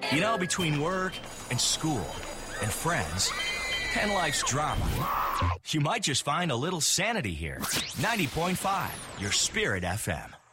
You know, between work and school and friends and life's drama, you might just find a little sanity here. 90.5, your Spirit FM.